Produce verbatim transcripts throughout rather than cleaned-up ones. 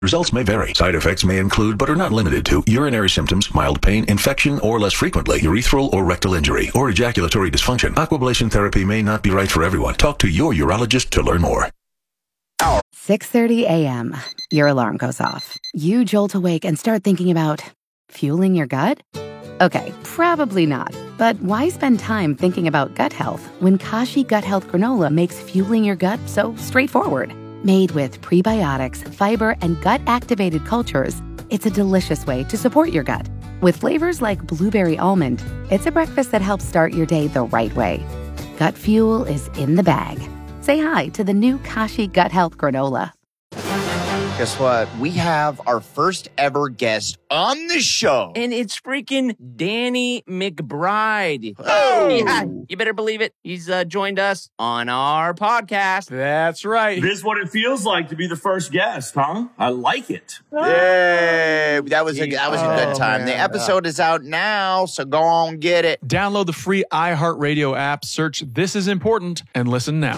Results may vary. Side effects may include, but are not limited to, urinary symptoms, mild pain, infection, or less frequently, urethral or rectal injury, or ejaculatory dysfunction. Aquablation therapy may not be right for everyone. Talk to your urologist to learn more. six thirty a.m. Your alarm goes off. You jolt awake and start thinking about fueling your gut? Okay, probably not. But why spend time thinking about gut health when Kashi Gut Health Granola makes fueling your gut so straightforward? Made with prebiotics, fiber, and gut-activated cultures, it's a delicious way to support your gut. With flavors like blueberry almond, it's a breakfast that helps start your day the right way. Gut fuel is in the bag. Say hi to the new Kashi Gut Health Granola. Guess what? We have our first ever guest on the show. And it's freaking Danny McBride. Oh! Yeah, you better believe it. He's uh, joined us on our podcast. That's right. This is what it feels like to be the first guest, huh? I like it. Yay! That was a, that was a good Oh, time. man. The episode is out now, so go on get it. Download the free iHeartRadio app, search This Is Important, and listen now.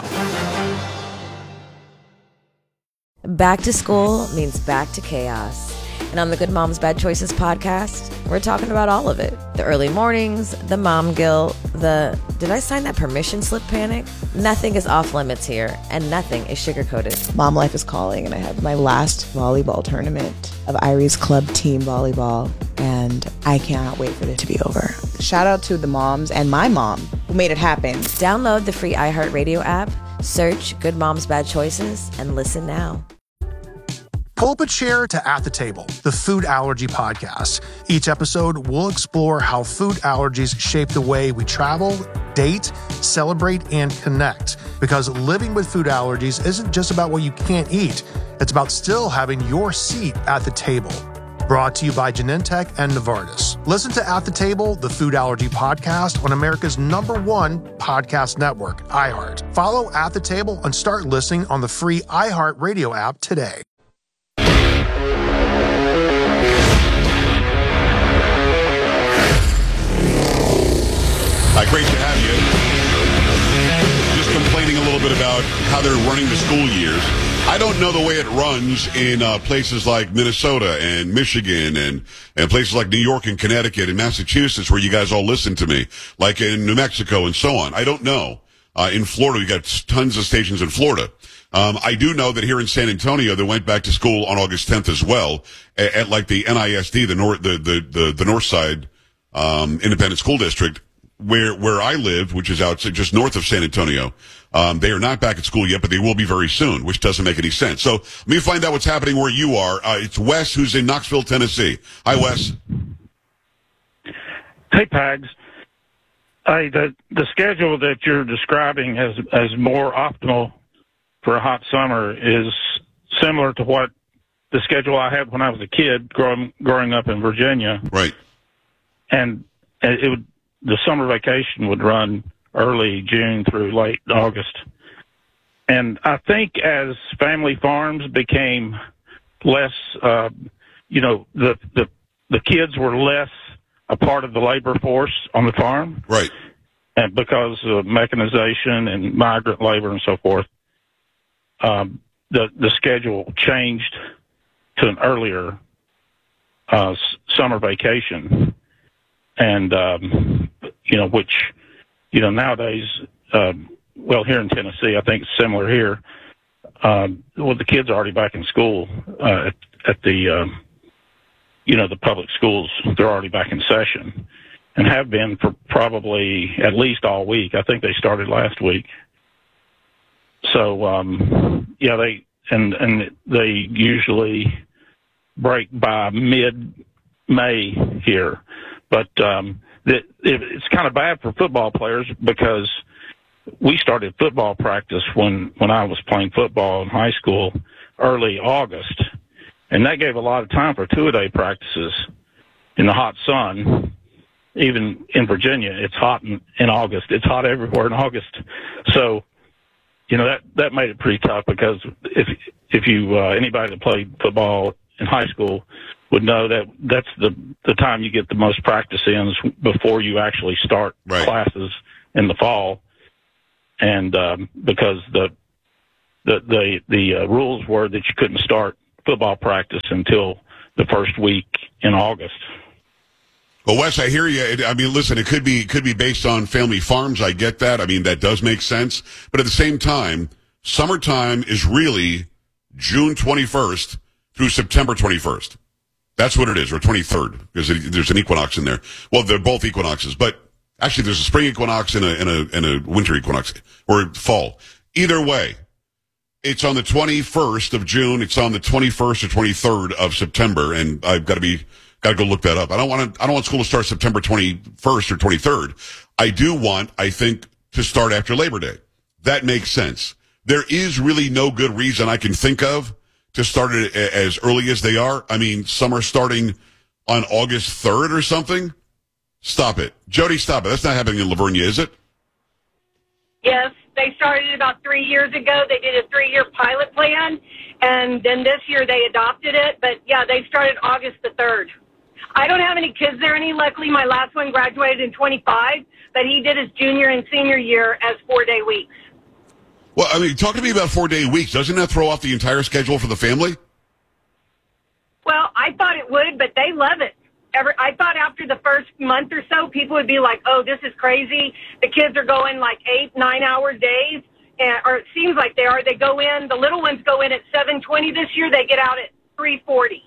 Back to school means back to chaos. And on the Good Moms Bad Choices podcast, we're talking about all of it. The early mornings, the mom guilt, the did I sign that permission slip panic? Nothing is off limits here, and nothing is sugar-coated. Mom life is calling, and I have my last volleyball tournament of Irie's club team volleyball, and I cannot wait for it to be over. Shout out to the moms and my mom who made it happen. Download the free iHeartRadio app, search Good Moms Bad Choices, and listen now. Pull up a chair to At the Table, the food allergy podcast. Each episode, we'll explore how food allergies shape the way we travel, date, celebrate, and connect. Because living with food allergies isn't just about what you can't eat. It's about still having your seat at the table. Brought to you by Genentech and Novartis. Listen to At the Table, the food allergy podcast on America's number one podcast network, iHeart. Follow At the Table and start listening on the free iHeart Radio app today. Hi, great to have you. Just complaining a little bit about how they're running the school years. I don't know the way it runs in uh, places like Minnesota and Michigan and, and places like New York and Connecticut and Massachusetts where you guys all listen to me, like in New Mexico and so on. I don't know. Uh, in Florida, we got tons of stations in Florida. Um, I do know that here in San Antonio, they went back to school on August tenth as well at, at like the N I S D, the North, the, the, the, the North Side, um, Independent School District. Where where I live, which is out just north of San Antonio, um, they are not back at school yet, but they will be very soon, which doesn't make any sense. So let me find out what's happening where you are. Uh, it's Wes, who's in Knoxville, Tennessee. Hi, Wes. Hey, Pags. Hey, the the schedule that you're describing as as more optimal for a hot summer is similar to what the schedule I had when I was a kid growing growing up in Virginia. Right. And it would. The summer vacation would run early June through late August. And I think as family farms became less, uh, you know, the, the, the kids were less a part of the labor force on the farm. Right. And because of mechanization and migrant labor and so forth, um, the, the schedule changed to an earlier, uh, summer vacation. And, um, you know, which, you know, nowadays, um, well, here in Tennessee, I think it's similar here. Um, well, the kids are already back in school uh, at, at the, um, you know, the public schools. They're already back in session and have been for probably at least all week. I think they started last week. So, um, yeah, they and and they usually break by mid-May here. But um, it, it's kind of bad for football players because we started football practice when, when I was playing football in high school early August. And that gave a lot of time for two-a-day practices in the hot sun. Even in Virginia, it's hot in, in August. It's hot everywhere in August. So, you know, that, that made it pretty tough because if if you uh, anybody that played football in high school would know that that's the, the time you get the most practice ins before you actually start right. classes in the fall. And um, because the the the, the uh, rules were that you couldn't start football practice until the first week in August. Well, Wes, I hear you. I mean, listen, it could be, it could be based on family farms. I get that. I mean, that does make sense. But at the same time, summertime is really June twenty-first through September twenty-first. That's what it is, or twenty-third, because there's an equinox in there. Well, they're both equinoxes, but actually there's a spring equinox and a, and a, and a winter equinox, or fall. Either way, it's on the twenty-first of June. It's on the twenty-first or twenty-third of September, and I've got to be, got to go look that up. I don't want to, I don't want school to start September twenty-first or twenty-third. I do want, I think, to start after Labor Day. That makes sense. There is really no good reason I can think of to start it as early as they are. I mean, some are starting on August third or something. Stop it. Jody, stop it. That's not happening in Lavernia, is it? Yes, they started about three years ago. They did a three-year pilot plan, and then this year they adopted it. But, yeah, they started August the third. I don't have any kids there any. Luckily, my last one graduated in twenty-five, but he did his junior and senior year as four-day weeks. Well, I mean, talk to me about four-day weeks. Doesn't that throw off the entire schedule for the family? Well, I thought it would, but they love it. Every, I thought after the first month or so, people would be like, oh, this is crazy. The kids are going like eight, nine-hour days, and, or it seems like they are. They go in, the little ones go in at seven twenty this year. They get out at three forty.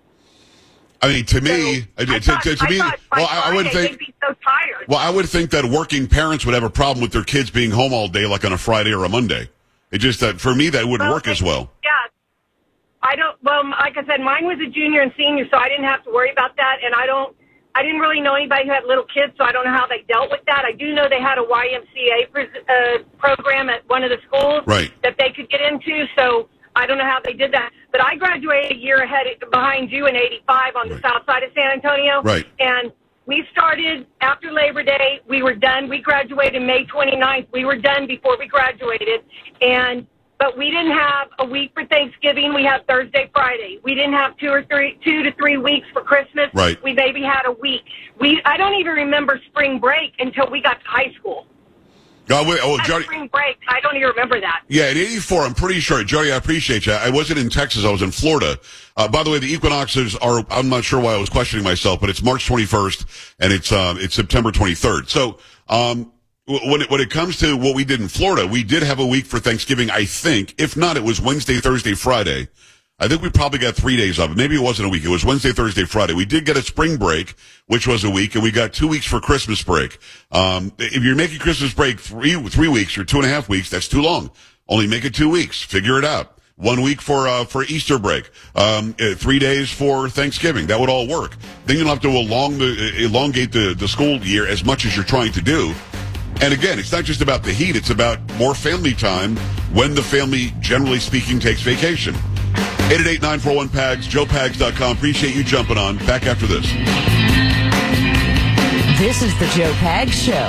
I mean, to me, so, to, thought, to, to me, well, I, I would think, they'd be so tired. Well, I would think that working parents would have a problem with their kids being home all day, like on a Friday or a Monday. It just that for me, that wouldn't well, work as well. Yeah, I don't. Well, like I said, mine was a junior and senior, so I didn't have to worry about that. And I don't. I didn't really know anybody who had little kids, so I don't know how they dealt with that. I do know they had a Y M C A uh, program at one of the schools right. that they could get into. So I don't know how they did that. But I graduated a year ahead behind you in eighty-five on the right. south side of San Antonio. Right. And we started after Labor Day. We were done. We graduated May twenty-ninth. We were done before we graduated. And but we didn't have a week for Thanksgiving. We had Thursday, Friday. We didn't have two or three, two to three weeks for Christmas. Right. We maybe had a week. We I don't even remember spring break until we got to high school. Oh, wait, oh, Jody, spring break. I don't even remember that. Yeah, in eighty-four, I'm pretty sure. Jody, I appreciate you. I wasn't in Texas. I was in Florida. Uh, by the way, the equinoxes are, I'm not sure why I was questioning myself, but it's March twenty-first and it's, um, it's September twenty-third. So, um, when it, when it comes to what we did in Florida, we did have a week for Thanksgiving, I think. If not, it was Wednesday, Thursday, Friday. I think we probably got three days of it. Maybe it wasn't a week. It was Wednesday, Thursday, Friday. We did get a spring break, which was a week, and we got two weeks for Christmas break. Um, if you're making Christmas break three, three weeks or two and a half weeks, that's too long. Only make it two weeks. Figure it out. One week for, uh, for Easter break. Um, uh, three days for Thanksgiving. That would all work. Then you'll have to elong the, elongate the, the school year as much as you're trying to do. And again, it's not just about the heat. It's about more family time when the family, generally speaking, takes vacation. eight eight eight, nine four one, P A G S, joe pags dot com. Appreciate you jumping on. Back after this. This is the Joe Pags Show.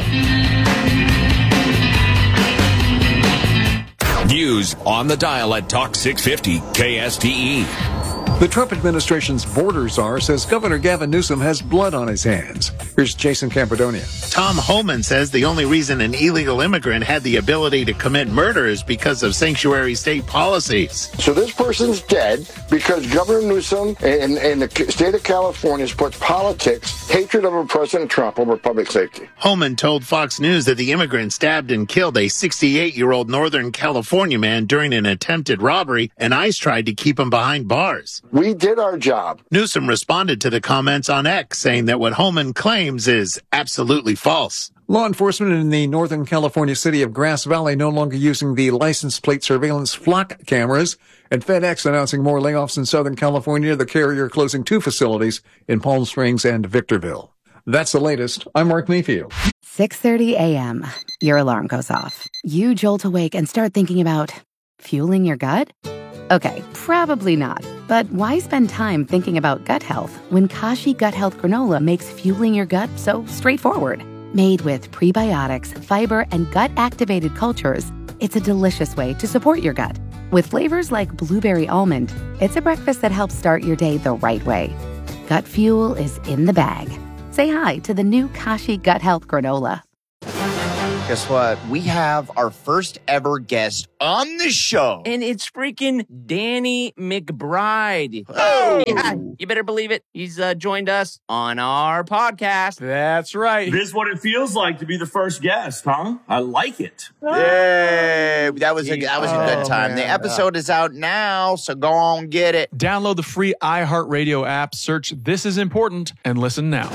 News on the dial at Talk six fifty K S T E. The Trump administration's border czar says Governor Gavin Newsom has blood on his hands. Here's Jason Campidonia. Tom Homan says the only reason an illegal immigrant had the ability to commit murder is because of sanctuary state policies. So this person's dead because Governor Newsom and, and the state of California puts politics, hatred of President Trump over public safety. Homan told Fox News that the immigrant stabbed and killed a sixty-eight-year-old Northern California man during an attempted robbery, and ICE tried to keep him behind bars. We did our job. Newsom responded to the comments on X, saying that what Homan claims is absolutely false. Law enforcement in the Northern California city of Grass Valley no longer using the license plate surveillance flock cameras, and FedEx announcing more layoffs in Southern California, the carrier closing two facilities in Palm Springs and Victorville. That's the latest. I'm Mark Mayfield. six thirty a.m. Your alarm goes off. You jolt awake and start thinking about fueling your gut? Okay, probably not. But why spend time thinking about gut health when Kashi Gut Health Granola makes fueling your gut so straightforward? Made with prebiotics, fiber, and gut-activated cultures, it's a delicious way to support your gut. With flavors like blueberry almond, it's a breakfast that helps start your day the right way. Gut fuel is in the bag. Say hi to the new Kashi Gut Health Granola. Guess what? We have our first ever guest on the show. And it's freaking Danny McBride. Oh! Yeah, you better believe it. He's uh, joined us on our podcast. That's right. This is what it feels like to be the first guest, huh? I like it. Yay! That was a, that was a good time. man. The episode is out now, so go on, get it. Download the free iHeartRadio app, search This Is Important, and listen now.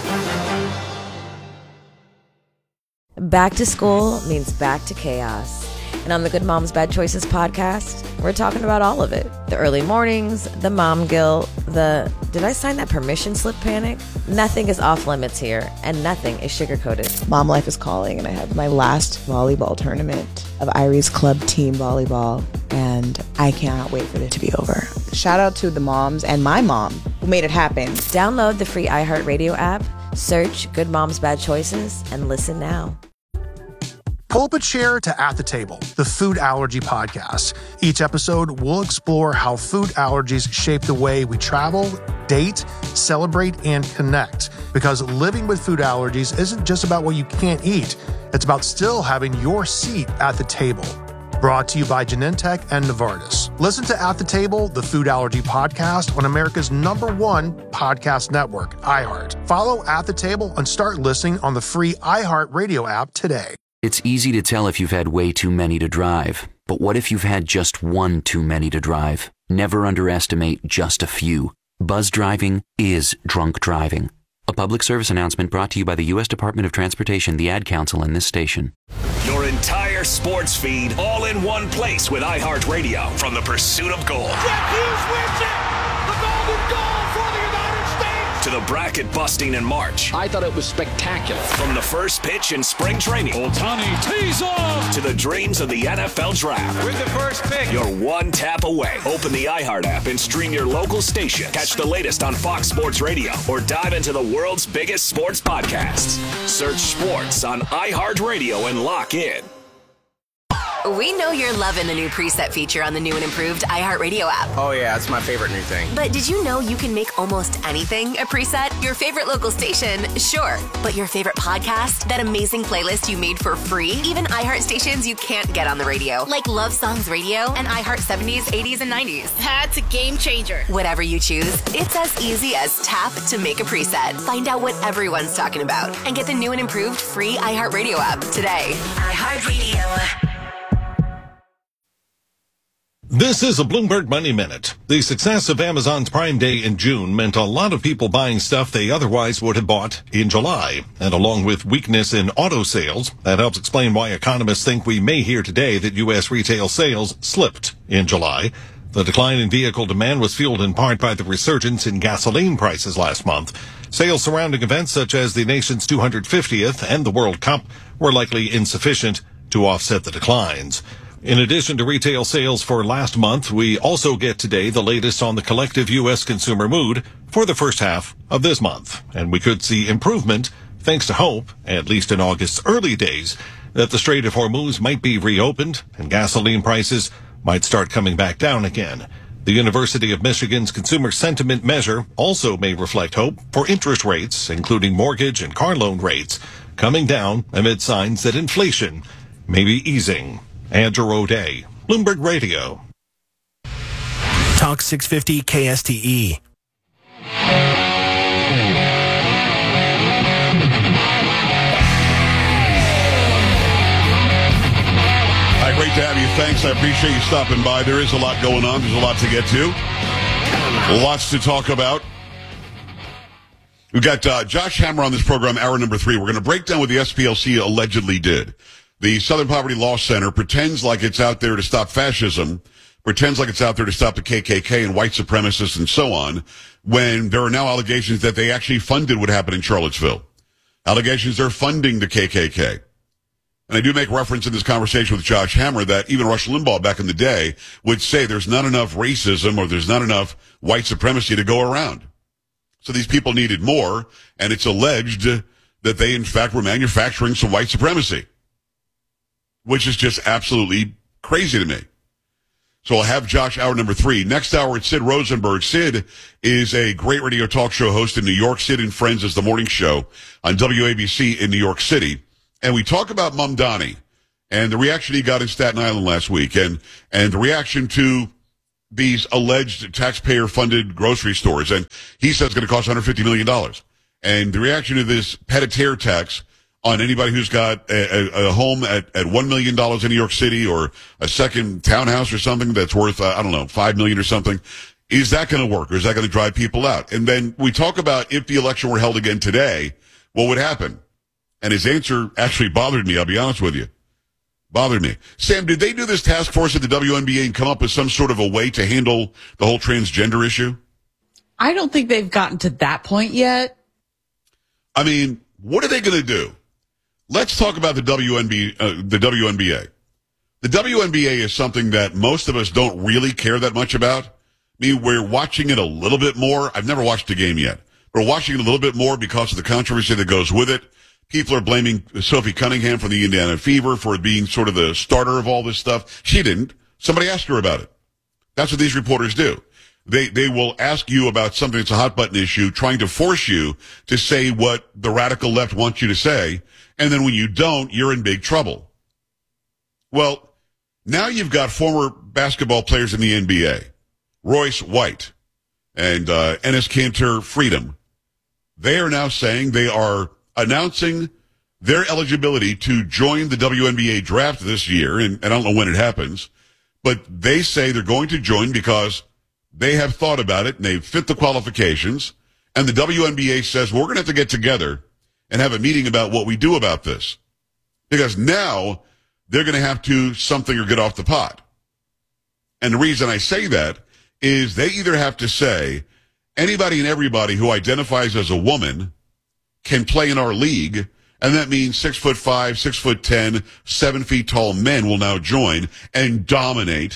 Back to school means back to chaos. And on the Good Moms Bad Choices podcast, we're talking about all of it. The early mornings, the mom guilt, the did I sign that permission slip panic? Nothing is off limits here, and nothing is sugarcoated. Mom life is calling, and I have my last volleyball tournament of Iris Club Team Volleyball, and I cannot wait for it to be over. Shout out to the moms and my mom who made it happen. Download the free iHeartRadio app, search Good Moms Bad Choices, and listen now. Pull up a chair to At the Table, the food allergy podcast. Each episode, we'll explore how food allergies shape the way we travel, date, celebrate, and connect. Because living with food allergies isn't just about what you can't eat. It's about still having your seat at the table. Brought to you by Genentech and Novartis. Listen to At the Table, the food allergy podcast on America's number one podcast network, iHeart. Follow At the Table and start listening on the free iHeartRadio app today. It's easy to tell if you've had way too many to drive. But what if you've had just one too many to drive? Never underestimate just a few. Buzz driving is drunk driving. A public service announcement brought to you by the U S Department of Transportation, the Ad Council, and this station. Your entire sports feed all in one place with iHeartRadio from the pursuit of gold. Jack Hughes wins it! The golden goal for the United States! To the bracket busting in March. I thought it was spectacular. From the first pitch in spring training. Ohtani tees off! To the dreams of the N F L Draft. With the first pick. You're one tap away. Open the iHeart app and stream your local station. Catch the latest on Fox Sports Radio or dive into the world's biggest sports podcasts. Search sports on iHeartRadio and lock in. We know you're loving the new preset feature on the new and improved iHeartRadio app. Oh yeah, it's my favorite new thing. But did you know you can make almost anything a preset? Your favorite local station, sure. But your favorite podcast? That amazing playlist you made for free? Even iHeart stations you can't get on the radio, like Love Songs Radio and iHeart seventies, eighties, and nineties. That's a game changer. Whatever you choose, it's as easy as tap to make a preset. Find out what everyone's talking about and get the new and improved free iHeartRadio app today. iHeartRadio. This is a Bloomberg Money Minute. The success of Amazon's Prime Day in June meant a lot of people buying stuff they otherwise would have bought in July. And along with weakness in auto sales, that helps explain why economists think we may hear today that U S retail sales slipped in July. The decline in vehicle demand was fueled in part by the resurgence in gasoline prices last month. Sales surrounding events such as the nation's two hundred fiftieth and the World Cup were likely insufficient to offset the declines. In addition to retail sales for last month, we also get today the latest on the collective U S consumer mood for the first half of this month. And we could see improvement thanks to hope, at least in August's early days, that the Strait of Hormuz might be reopened and gasoline prices might start coming back down again. The University of Michigan's consumer sentiment measure also may reflect hope for interest rates, including mortgage and car loan rates, coming down amid signs that inflation may be easing. Andrew O'Day, Bloomberg Radio. Talk six fifty K S T E. Hi, great to have you. Thanks. I appreciate you stopping by. There is a lot going on. There's a lot to get to. Lots to talk about. We've got uh, Josh Hammer on this program, hour number three. We're going to break down what the S P L C allegedly did. The Southern Poverty Law Center pretends like it's out there to stop fascism, pretends like it's out there to stop the K K K and white supremacists and so on, when there are now allegations that they actually funded what happened in Charlottesville. Allegations they're funding the K K K. And I do make reference in this conversation with Josh Hammer that even Rush Limbaugh back in the day would say there's not enough racism or there's not enough white supremacy to go around. So these people needed more, and it's alleged that they in fact were manufacturing some white supremacy, which is just absolutely crazy to me. So I'll have Josh hour number three. Next hour, it's Sid Rosenberg. Sid is a great radio talk show host in New York. Sid and Friends is the morning show on W A B C in New York City. and we talk about Mamdani and the reaction he got in Staten Island last week, and, and the reaction to these alleged taxpayer-funded grocery stores, and he says it's going to cost one hundred fifty million dollars. And the reaction to this pet-a-terre tax on anybody who's got a, a, a home at, at one million dollars in New York City, or a second townhouse or something that's worth, uh, I don't know, five million dollars or something. Is that going to work, or is that going to drive people out? And then we talk about if the election were held again today, what would happen? And his answer actually bothered me, I'll be honest with you. Bothered me. Sam, did they do this task force at the W N B A and come up with some sort of a way to handle the whole transgender issue? I don't think they've gotten to that point yet. I mean, what are they going to do? Let's talk about the W N B A, uh, the W N B A. The W N B A is something that most of us don't really care that much about. I mean, we're watching it a little bit more. I've never watched a game yet. We're watching it a little bit more because of the controversy that goes with it. People are blaming Sophie Cunningham from the Indiana Fever for being sort of the starter of all this stuff. She didn't. Somebody asked her about it. That's what these reporters do. They they will ask you about something that's a hot button issue, trying to force you to say what the radical left wants you to say, and then when you don't, you're in big trouble. Well, now you've got former basketball players in the N B A, Royce White and uh, Enes Kanter Freedom. They are now saying they are announcing their eligibility to join the W N B A draft this year, and, and I don't know when it happens, but they say they're going to join because they have thought about it and they fit the qualifications, and the W N B A says, well, we're going to have to get together and have a meeting about what we do about this, because now they're going to have to something or get off the pot. And the reason I say that is they either have to say anybody and everybody who identifies as a woman can play in our league, and that means six foot five, six foot ten, seven feet tall men will now join and dominate.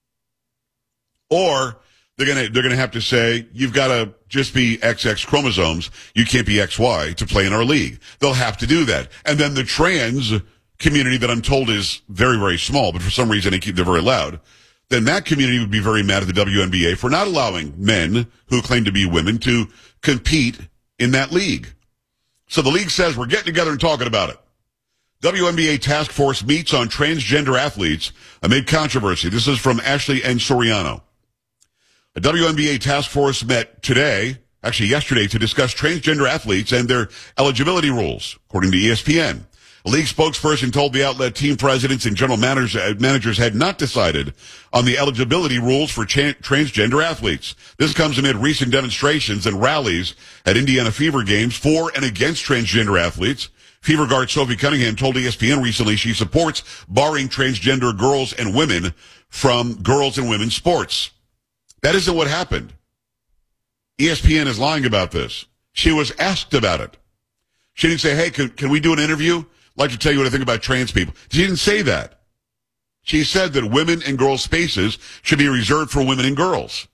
Or they're gonna they're gonna have to say you've got to just be X X chromosomes, you can't be X Y to play in our league. They'll have to do that, and then the trans community that I'm told is very very small, but for some reason they keep they're very loud. Then that community would be very mad at the W N B A for not allowing men who claim to be women to compete in that league. So the league says we're getting together and talking about it. W N B A task force meets on transgender athletes amid controversy. This is from Ashley N. Soriano. A W N B A task force met today, actually yesterday, to discuss transgender athletes and their eligibility rules, according to E S P N. A league spokesperson told the outlet team presidents and general managers, managers had not decided on the eligibility rules for cha- transgender athletes. This comes amid recent demonstrations and rallies at Indiana Fever games for and against transgender athletes. Fever guard Sophie Cunningham told E S P N recently she supports barring transgender girls and women from girls and women's sports. That isn't what happened. E S P N is lying about this. She was asked about it. She didn't say, hey, can, can we do an interview? I'd like to tell you what I think about trans people. She didn't say that. She said that women and girls' spaces should be reserved for women and girls.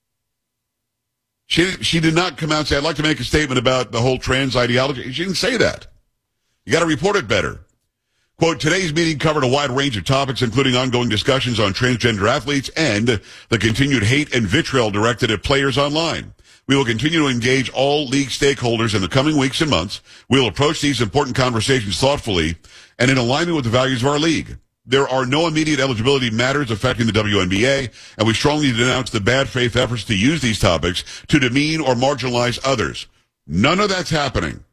She, she did not come out and say, I'd like to make a statement about the whole trans ideology. She didn't say that. You got to report it better. Quote, today's meeting covered a wide range of topics, including ongoing discussions on transgender athletes and the continued hate and vitriol directed at players online. We will continue to engage all league stakeholders in the coming weeks and months. We will approach these important conversations thoughtfully and in alignment with the values of our league. There are no immediate eligibility matters affecting the W N B A, and we strongly denounce the bad faith efforts to use these topics to demean or marginalize others. None of that's happening.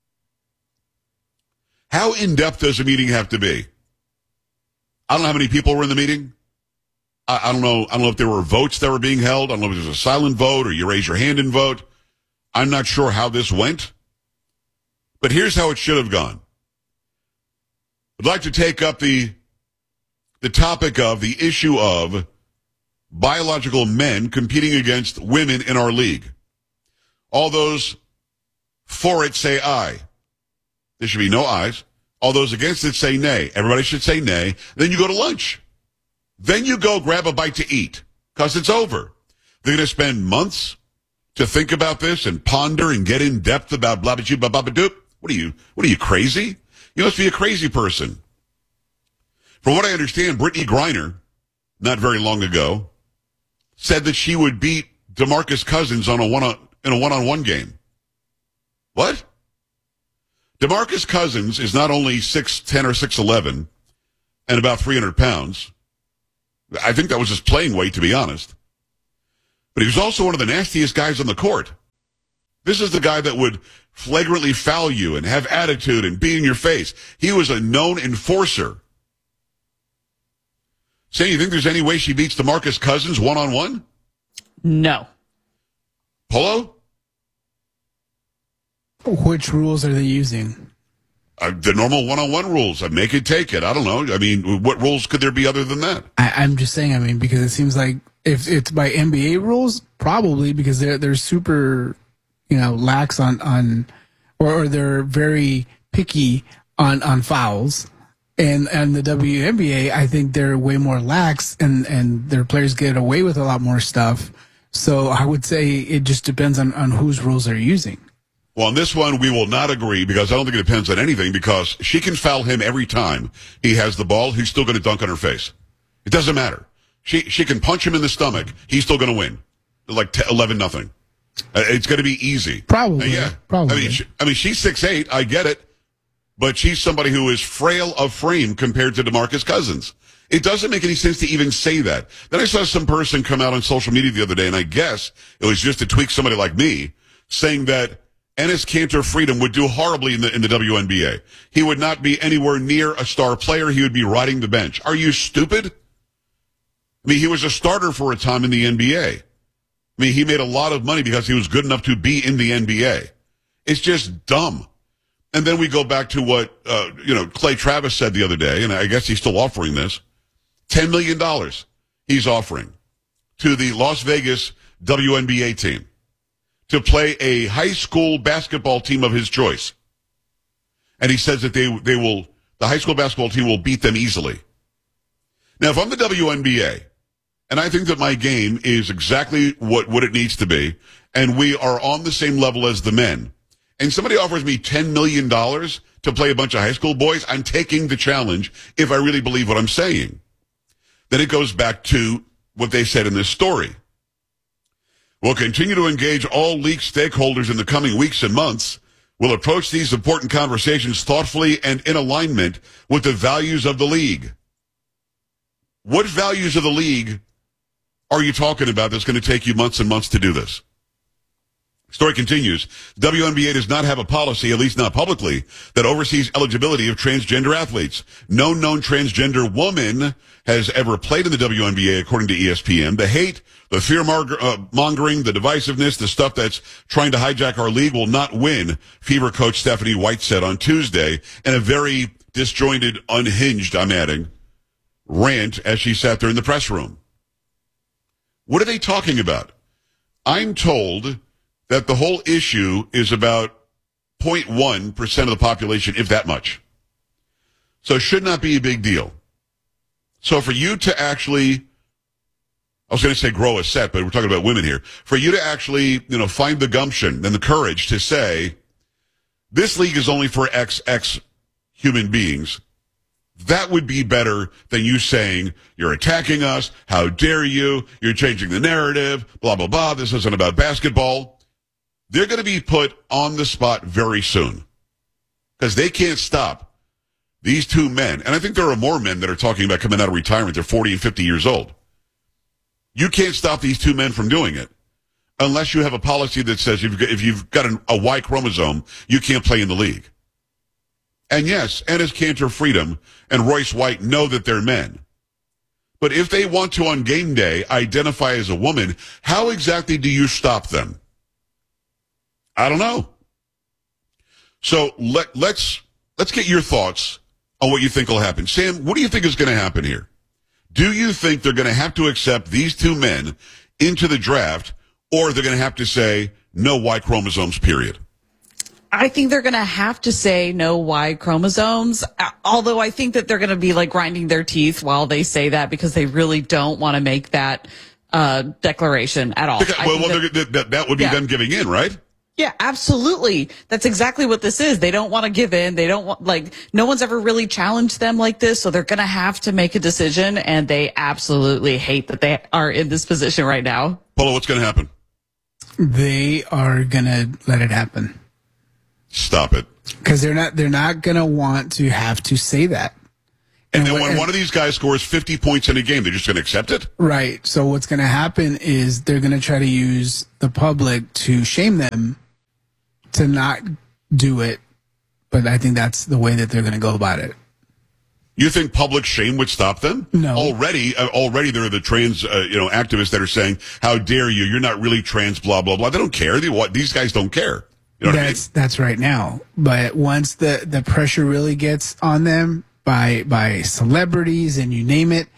How in-depth does a meeting have to be? I don't know how many people were in the meeting. I, I don't know. I don't know if there were votes that were being held. I don't know if it was a silent vote or you raise your hand and vote. I'm not sure how this went. But here's how it should have gone. I'd like to take up the the topic of the issue of biological men competing against women in our league. All those for it say aye. There should be no ayes. All those against it say nay. Everybody should say nay. Then you go to lunch. Then you go grab a bite to eat because it's over. They're going to spend months to think about this and ponder and get in depth about blah, blah, blah, blah, blah, doop. What are you, what are you, crazy? You must be a crazy person. From what I understand, Brittany Griner, not very long ago, said that she would beat DeMarcus Cousins on a one on, in a one-on-one game. What? DeMarcus Cousins is not only six ten or six eleven and about three hundred pounds. I think that was his playing weight, to be honest. But he was also one of the nastiest guys on the court. This is the guy that would flagrantly foul you and have attitude and be in your face. He was a known enforcer. Say, you think there's any way she beats DeMarcus Cousins one-on-one? No. Polo? Which rules are they using? Uh, the normal one-on-one rules. I make it, take it. I don't know. I mean, what rules could there be other than that? I, I'm just saying, I mean, because it seems like if it's by N B A rules, probably because they're they're super, you know, lax on, on or, or they're very picky on, on fouls. And and the W N B A, I think they're way more lax and, and their players get away with a lot more stuff. So I would say it just depends on, on whose rules they're using. Well, on this one, we will not agree because I don't think it depends on anything because she can foul him every time he has the ball. He's still going to dunk on her face. It doesn't matter. She she can punch him in the stomach. He's still going to win. Like eleven nothing. Uh, it's going to be easy. Probably. Uh, yeah. Probably. I mean, she, I mean, she's six eight. I get it. But she's somebody who is frail of frame compared to DeMarcus Cousins. It doesn't make any sense to even say that. Then I saw some person come out on social media the other day, and I guess it was just to tweak somebody like me, saying that Enes Kanter Freedom would do horribly in the in the W N B A. He would not be anywhere near a star player. He would be riding the bench. Are you stupid? I mean, he was a starter for a time in the N B A. I mean, he made a lot of money because he was good enough to be in the N B A. It's just dumb. And then we go back to what, uh, you know, Clay Travis said the other day, and I guess he's still offering this. ten million dollars he's offering to the Las Vegas W N B A team to play a high school basketball team of his choice. And he says that they, they will, the high school basketball team will beat them easily. Now, if I'm the W N B A, and I think that my game is exactly what, what it needs to be, and we are on the same level as the men, and somebody offers me ten million dollars to play a bunch of high school boys, I'm taking the challenge if I really believe what I'm saying. Then it goes back to what they said in this story. We'll continue to engage all league stakeholders in the coming weeks and months. We'll approach these important conversations thoughtfully and in alignment with the values of the league. What values of the league are you talking about that's going to take you months and months to do this? Story continues. W N B A does not have a policy, at least not publicly, that oversees eligibility of transgender athletes. No known transgender woman has ever played in the W N B A, according to E S P N. The hate, the fear-mongering, the divisiveness, the stuff that's trying to hijack our league will not win, Fever coach Stephanie White said on Tuesday in a very disjointed, unhinged, I'm adding, rant as she sat there in the press room. What are they talking about? I'm told that the whole issue is about zero point one percent of the population, if that much. So it should not be a big deal. So for you to actually, I was going to say grow a set, but we're talking about women here. For you to actually, you know, find the gumption and the courage to say, this league is only for X X human beings, that would be better than you saying, you're attacking us, how dare you, you're changing the narrative, blah, blah, blah, this isn't about basketball. They're going to be put on the spot very soon because they can't stop these two men. And I think there are more men that are talking about coming out of retirement. They're forty and fifty years old. You can't stop these two men from doing it unless you have a policy that says if you've got, if you've got an, a Y chromosome, you can't play in the league. And yes, Enes Kanter Freedom and Royce White know that they're men. But if they want to on game day identify as a woman, how exactly do you stop them? I don't know. So let, let's let's get your thoughts on what you think will happen. Sam, what do you think is going to happen here? Do you think they're going to have to accept these two men into the draft, or they're going to have to say no Y chromosomes, period? I think they're going to have to say no Y chromosomes, although I think that they're going to be like grinding their teeth while they say that because they really don't want to make that uh, declaration at all. Because, well, well that, that, that would be yeah. them giving in, right? Yeah, absolutely. That's exactly what this is. They don't want to give in. They don't want, like, no one's ever really challenged them like this, so they're going to have to make a decision, and they absolutely hate that they are in this position right now. Polo, what's going to happen? They are going to let it happen. Stop it. Because they're not they're not going to want to have to say that. And, and then when, when one of these guys scores fifty points in a game, they're just going to accept it? Right. So what's going to happen is they're going to try to use the public to shame them to not do it. But I think that's the way that they're going to go about it. You think public shame would stop them? No. Already, uh, already there are the trans, uh, you know, activists that are saying, "How dare you? You're not really trans." Blah blah blah. They don't care. They, what, these guys don't care. You know that's what I mean? that's right now. But once the, the pressure really gets on them by by celebrities and you name it,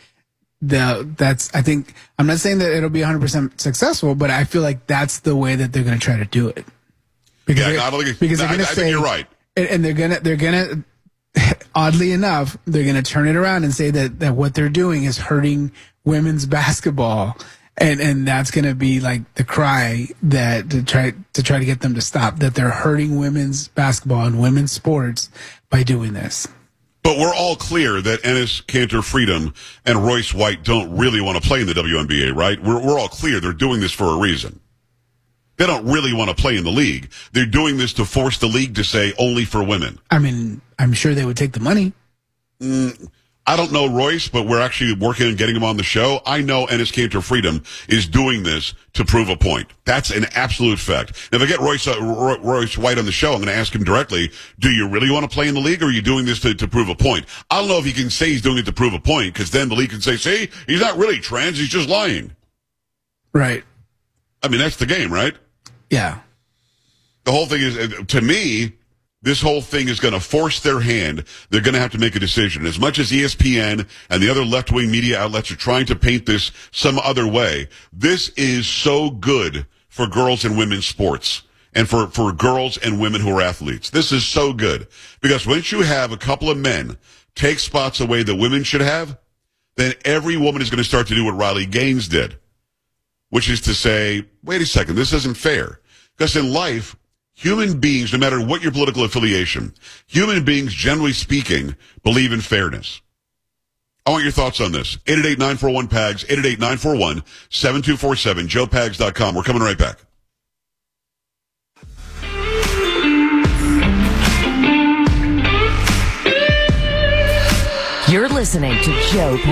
the that's I think I'm not saying that it'll be one hundred percent successful, but I feel like that's the way that they're going to try to do it. Because Yeah, they're, I don't think- because no, they're going I- to I say think you're right. and, and they're gonna they're gonna oddly enough they're gonna turn it around and say that that what they're doing is hurting women's basketball. And and that's going to be like the cry that to try to try to get them to stop, that they're hurting women's basketball and women's sports by doing this. But we're all clear that Ennis Cantor Freedom and Royce White don't really want to play in the W N B A, right? We're we're all clear they're doing this for a reason. They don't really want to play in the league. They're doing this to force the league to say only for women. I mean, I'm sure they would take the money. Mm, I don't know Royce, but we're actually working on getting him on the show. I know Ennis Cantor Freedom is doing this to prove a point. That's an absolute fact. Now, if I get Royce, uh, Roy, Royce White on the show, I'm going to ask him directly, do you really want to play in the league, or are you doing this to, to prove a point? I don't know if he can say he's doing it to prove a point, because then the league can say, see, he's not really trans, he's just lying. Right. I mean, that's the game, right? Yeah. The whole thing is, uh, to me, this whole thing is going to force their hand. They're going to have to make a decision. As much as E S P N and the other left-wing media outlets are trying to paint this some other way, this is so good for girls and women's sports and for, for girls and women who are athletes. This is so good. Because once you have a couple of men take spots away that women should have, then every woman is going to start to do what Riley Gaines did, which is to say, wait a second, this isn't fair. Because in life, human beings, no matter what your political affiliation, human beings, generally speaking, believe in fairness. I want your thoughts on this. eight eight eight, nine four one, P A G S, eight eight eight, nine four one, seven two four seven, joe pags dot com. We're coming right back. You're listening to Joe